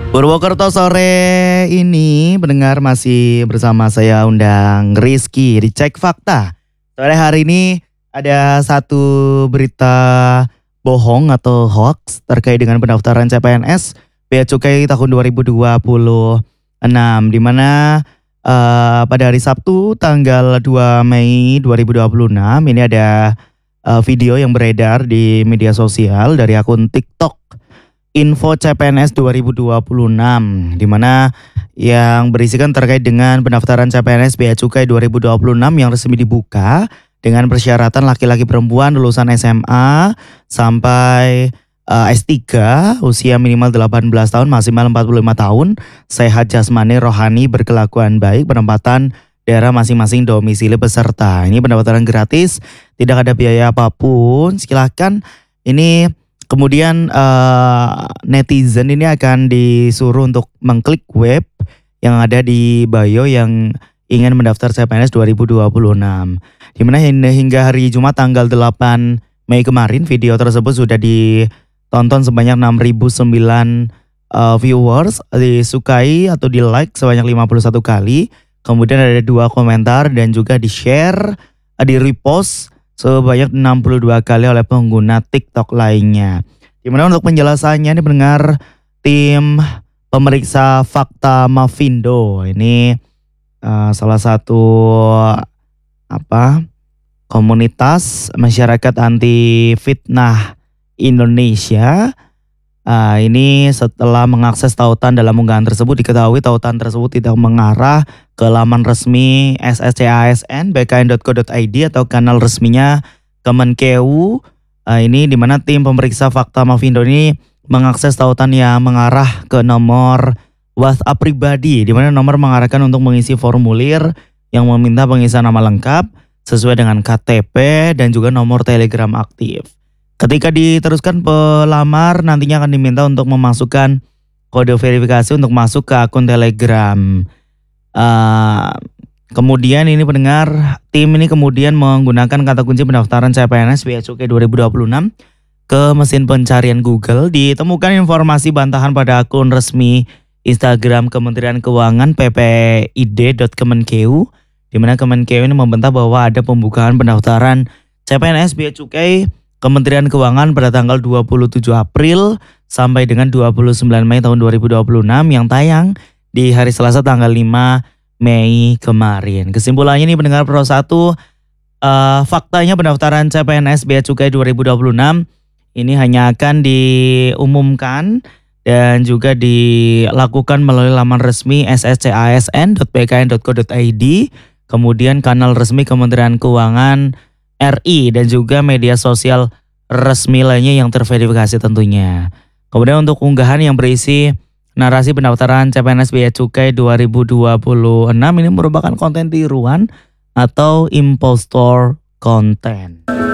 Purwokerto sore ini pendengar masih bersama saya undang Rizky di Cek Fakta. Sore hari ini ada satu berita bohong atau hoax terkait dengan pendaftaran CPNS Bea Cukai tahun 2026 di mana pada hari Sabtu tanggal 2 Mei 2026 ini ada video yang beredar di media sosial dari akun TikTok Info CPNS 2026 di mana yang berisikan terkait dengan pendaftaran CPNS Bea Cukai 2026 yang resmi dibuka dengan persyaratan laki-laki perempuan lulusan SMA sampai S3, usia minimal 18 tahun, maksimal 45 tahun, sehat jasmani, rohani, berkelakuan baik, penempatan daerah masing-masing domisili peserta. Ini pendaftaran gratis, tidak ada biaya apapun. Silakan ini. Kemudian netizen ini akan disuruh untuk mengklik web yang ada di bio yang ingin mendaftar CPNS 2026. Dimana hingga hari Jumat tanggal 8 Mei kemarin video tersebut sudah ditonton sebanyak 6.009 viewers, disukai atau di like sebanyak 51 kali. Kemudian ada 2 komentar dan juga di share, di repost sebanyak 62 kali oleh pengguna TikTok lainnya. Dimana untuk penjelasannya ini pendengar tim pemeriksa fakta Mavindo ini salah satu komunitas masyarakat anti fitnah Indonesia. Ini setelah mengakses tautan dalam unggahan tersebut diketahui tautan tersebut tidak mengarah ke laman resmi SSCASN bkn.co.id atau kanal resminya Kemenkeu. Ini dimana tim pemeriksa fakta Mavindo ini mengakses tautan yang mengarah ke nomor WhatsApp pribadi, dimana nomor mengarahkan untuk mengisi formulir yang meminta pengisian nama lengkap sesuai dengan KTP dan juga nomor Telegram aktif. Ketika diteruskan pelamar nantinya akan diminta untuk memasukkan kode verifikasi untuk masuk ke akun Telegram. Kemudian ini pendengar, tim ini kemudian menggunakan kata kunci pendaftaran CPNS Bea Cukai 2026 ke mesin pencarian Google. Ditemukan informasi bantahan pada akun resmi Instagram Kementerian Keuangan ppid.kemenkeu, di mana Kemenkeu ini membantah bahwa ada pembukaan pendaftaran CPNS Bea Cukai Kementerian Keuangan pada tanggal 27 April sampai dengan 29 Mei tahun 2026 yang tayang di hari Selasa tanggal 5 Mei kemarin. Kesimpulannya ini pendengar Pro 1, faktanya pendaftaran CPNS Bea Cukai 2026 ini hanya akan diumumkan dan juga dilakukan melalui laman resmi sscasn.bkn.co.id, kemudian kanal resmi Kementerian Keuangan RI dan juga media sosial resmi lainnya yang terverifikasi tentunya. Kemudian untuk unggahan yang berisi narasi pendaftaran CPNS Bea Cukai 2026 ini merupakan konten tiruan atau impostor konten.